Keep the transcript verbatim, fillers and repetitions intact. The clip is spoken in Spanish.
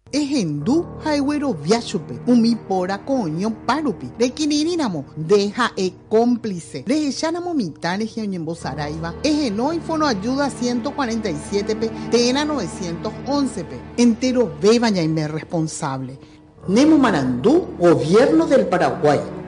Ejendu haigüero viachupe, umi pora coño parupi, de quinirinamo, deja e cómplice, de echanamo mitad de Saraiva, ejeno y fono ayuda ciento cuarenta y siete pe, tena novecientos once pe, entero beba ya y me responsable. Nemo Marandú, Gobierno del Paraguay.